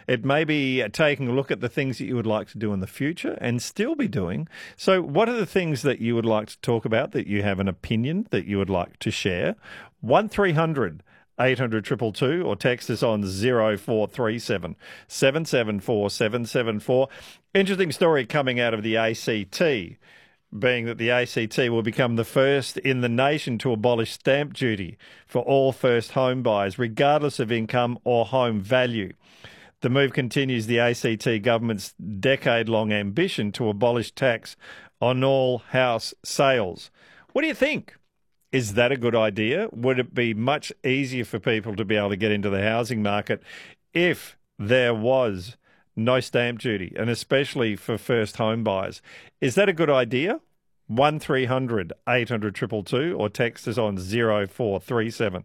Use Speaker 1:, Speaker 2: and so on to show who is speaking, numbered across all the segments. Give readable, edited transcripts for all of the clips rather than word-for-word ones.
Speaker 1: It may be taking a look at the things that you would like to do in the future and still be doing. So what are the things that you would like to talk about, that you have an opinion that you would like to share? 1300 800 222 or text us on 0437 774 774. Interesting story coming out of the ACT, being that the ACT will become the first in the nation to abolish stamp duty for all first home buyers, regardless of income or home value. The move continues the ACT government's decade-long ambition to abolish tax on all house sales. What do you think? Is that a good idea? Would it be much easier for people to be able to get into the housing market if there was no stamp duty, and especially for first home buyers? Is that a good idea? 1300 800 222 or text us on 0437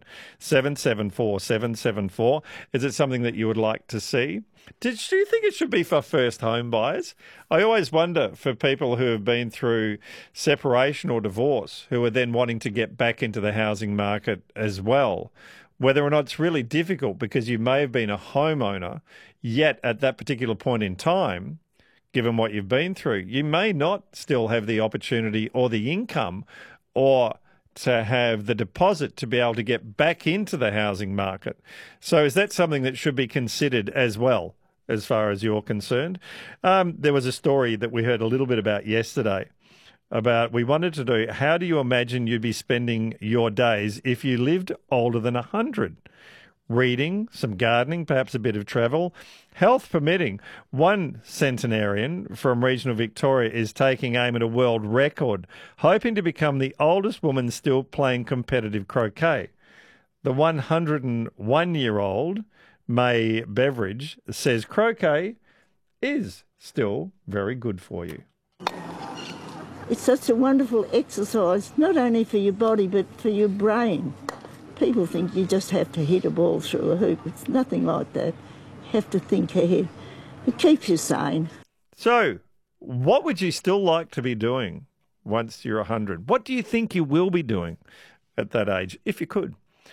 Speaker 1: 774 774. Is it something that you would like to see? Do you think it should be for first home buyers? I always wonder, for people who have been through separation or divorce, who are then wanting to get back into the housing market as well, whether or not it's really difficult because you may have been a homeowner, yet at that particular point in time, given what you've been through, you may not still have the opportunity or the income or to have the deposit to be able to get back into the housing market. So is that something that should be considered as well, as far as you're concerned? There was a story that we heard a little bit about yesterday about, we wanted to do, how do you imagine you'd be spending your days if you lived older than 100? Reading, some gardening, perhaps a bit of travel, health permitting. One centenarian from regional Victoria is taking aim at a world record, hoping to become the oldest woman still playing competitive croquet. The 101-year-old May Beveridge says croquet is still very good for you.
Speaker 2: It's such a wonderful exercise, not only for your body but for your brain. People think you just have to hit a ball through a hoop. It's nothing like that. You have to think ahead. It keeps you sane.
Speaker 1: So, what would you still like to be doing once you're 100? What do you think you will be doing at that age, if you could?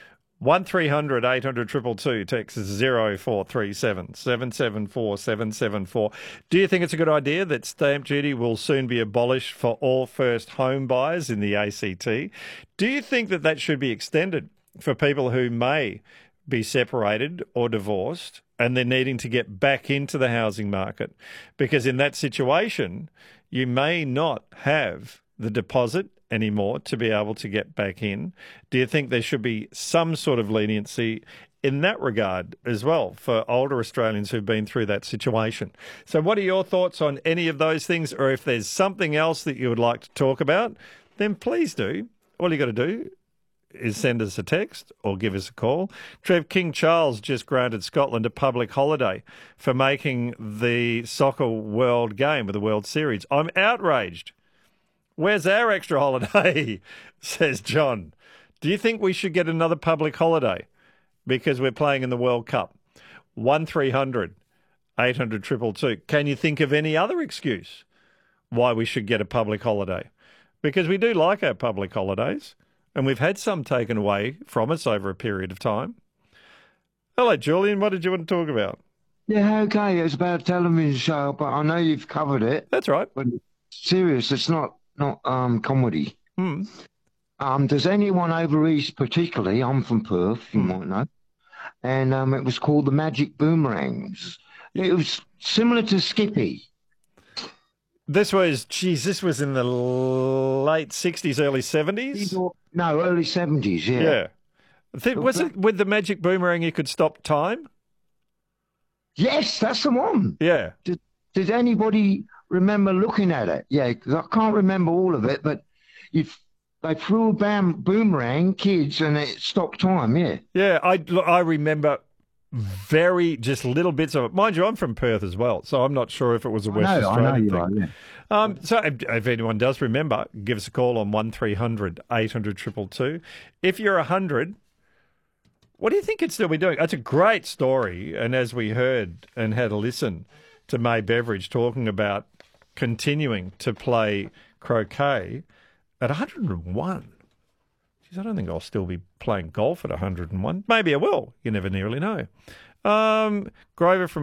Speaker 1: 1300 800 222, text is 0437 774 774. Do you think it's a good idea that stamp duty will soon be abolished for all first home buyers in the ACT? Do you think that that should be extended for people who may be separated or divorced and they're needing to get back into the housing market? Because in that situation, you may not have the deposit anymore to be able to get back in. Do you think there should be some sort of leniency in that regard as well for older Australians who've been through that situation? So what are your thoughts on any of those things? Or if there's something else that you would like to talk about, then please do. All you got to do is send us a text or give us a call. Trev, King Charles just granted Scotland a public holiday for making the soccer world game of the World Series. I'm outraged. Where's our extra holiday? Says John. Do you think we should get another public holiday because we're playing in the World Cup? 1300 800 222. Can you think of any other excuse why we should get a public holiday? Because we do like our public holidays, and we've had some taken away from us over a period of time. Hello, Julian. What did you want to talk about?
Speaker 3: Yeah, okay. It's about a television show, but I know you've covered it.
Speaker 1: That's right.
Speaker 3: But it's serious. It's not comedy. Does anyone over east, particularly, I'm from Perth, you might know, and it was called The Magic Boomerangs. It was similar to Skippy.
Speaker 1: This was in the late 60s, early 70s?
Speaker 3: No, early 70s, yeah.
Speaker 1: Yeah. Was it with the magic boomerang you could stop time?
Speaker 3: Yes, that's the one.
Speaker 1: Yeah.
Speaker 3: Did anybody remember looking at it? Yeah, because I can't remember all of it, but they threw a boomerang, kids, and it stopped time, yeah.
Speaker 1: Yeah, I remember just little bits of it. Mind you, I'm from Perth as well, so I'm not sure if it was a West Australian thing.
Speaker 3: I know you are, yeah.
Speaker 1: So if anyone does remember, give us a call on 1300 800 222. If you're 100, what do you think it'd still be doing? It's a great story, and as we heard and had a listen to May Beveridge talking about continuing to play croquet at 101. Geez, I don't think I'll still be playing golf at 101. Maybe I will. You never really know. Grover from